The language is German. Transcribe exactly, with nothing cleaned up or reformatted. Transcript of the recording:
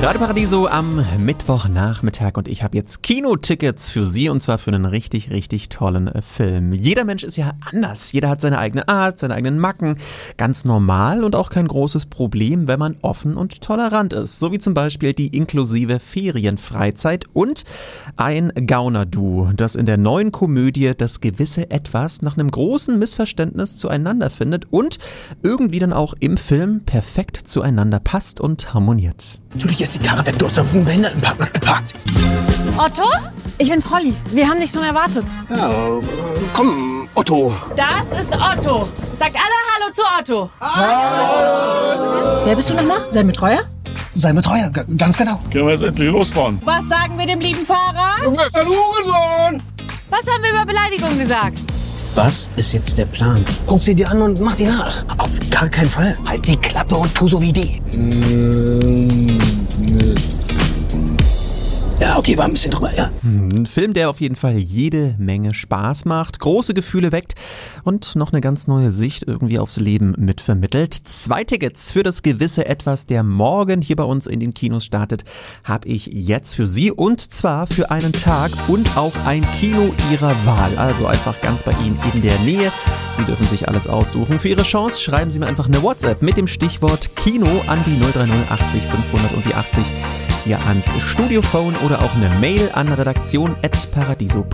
Radio Paradiso am Mittwochnachmittag und ich habe jetzt Kinotickets für Sie und zwar für einen richtig, richtig tollen äh, Film. Jeder Mensch ist ja anders, jeder hat seine eigene Art, seine eigenen Macken. Ganz normal und auch kein großes Problem, wenn man offen und tolerant ist. So wie zum Beispiel die inklusive Ferienfreizeit und ein Gauner-Duo, das in der neuen Komödie das gewisse Etwas nach einem großen Missverständnis zueinander findet und irgendwie dann auch im Film perfekt zueinander passt und harmoniert. Natürlich ist die Karre weg, du hast auf dem Behindertenparkplatz geparkt. Otto? Ich bin Polly. Wir haben dich schon erwartet. Ja, komm, Otto. Das ist Otto. Sagt alle Hallo zu Otto. Hallo. Wer bist du nochmal? Sein Betreuer? Sein Betreuer, g- ganz genau. Können wir jetzt endlich losfahren? Was sagen wir dem lieben Fahrer? Du bist ein Hurensohn. Was haben wir über Beleidigung gesagt? Was ist jetzt der Plan? Guck sie dir an und mach die nach. Auf gar keinen Fall. Halt die Klappe und tu so wie die. Ja, okay, war ein bisschen drüber, ja. Ein Film, der auf jeden Fall jede Menge Spaß macht, große Gefühle weckt und noch eine ganz neue Sicht irgendwie aufs Leben mitvermittelt. Zwei Tickets für das gewisse Etwas, der morgen hier bei uns in den Kinos startet, habe ich jetzt für Sie und zwar für einen Tag und auch ein Kino Ihrer Wahl. Also einfach ganz bei Ihnen in der Nähe. Sie dürfen sich alles aussuchen. Für Ihre Chance schreiben Sie mir einfach eine WhatsApp mit dem Stichwort Kino an die null drei null achtzig fünfhundert und die achtzig hier ans Studiophone oder auch eine Mail an redaktion at paradiso punkt de.